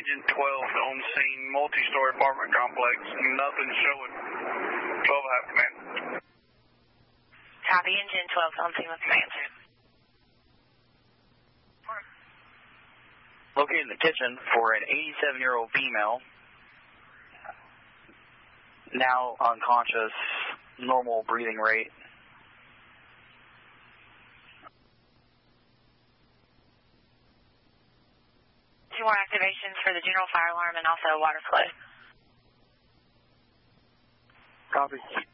Engine 12 on scene, multi-story apartment complex. Nothing showing. 12 half command. Copy, Engine 12 on scene with command. Located in the kitchen for an 87-year-old female, now unconscious, normal breathing rate. Two more activations for the general fire alarm and also water flow. Copy.